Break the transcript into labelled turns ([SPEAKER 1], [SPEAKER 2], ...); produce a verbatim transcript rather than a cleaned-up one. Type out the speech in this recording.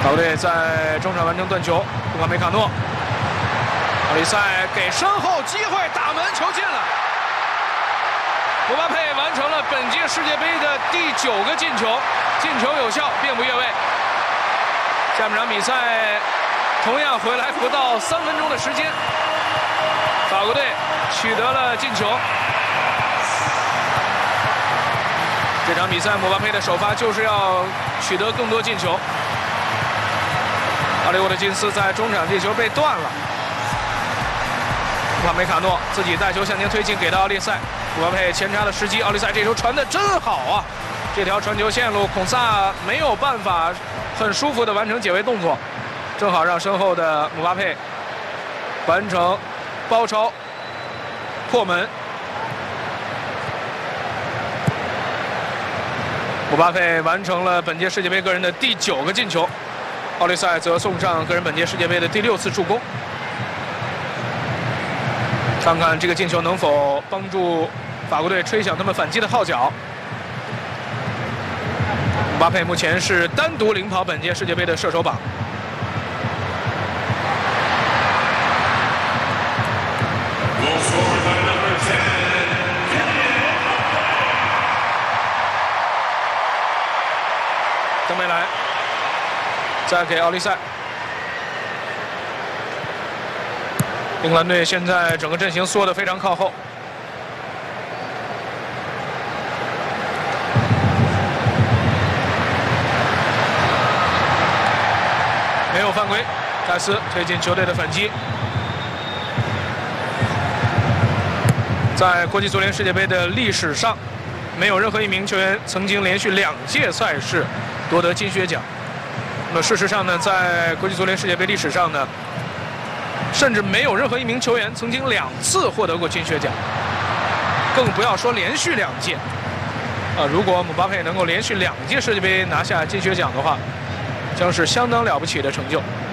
[SPEAKER 1] 法国队在中场完成断球，乌帕梅卡诺，奥利塞给身后机会，打门，球进了。姆巴佩完成了本届世界杯的第九个进球，进球有效，并不越位。下半场比赛同样回来不到三分钟的时间，法国队取得了进球。这场比赛姆巴佩的首发就是要取得更多进球。阿里沃特金斯在中场这球被断了，乌帕梅卡诺自己带球向前推进，给到奥利塞，姆巴佩前插的时机，奥利塞这球传的真好啊！这条传球线路，孔萨没有办法很舒服的完成解围动作，正好让身后的姆巴佩完成包抄破门。姆巴佩完成了本届世界杯个人的第九个进球，奥利塞则送上个人本届世界杯的第六次助攻。看看这个进球能否帮助法国队吹响他们反击的号角。姆巴佩目前是单独领跑本届世界杯的射手榜。登贝莱再给奥利塞。英格兰队现在整个阵型缩得非常靠后。没有犯规，盖斯推进球队的反击。在国际足联世界杯的历史上，没有任何一名球员曾经连续两届赛事夺得金靴奖。那么事实上呢，在国际足联世界杯历史上呢，甚至没有任何一名球员曾经两次获得过金靴奖，更不要说连续两届。啊，如果姆巴佩能够连续两届世界杯拿下金靴奖的话，将是相当了不起的成就。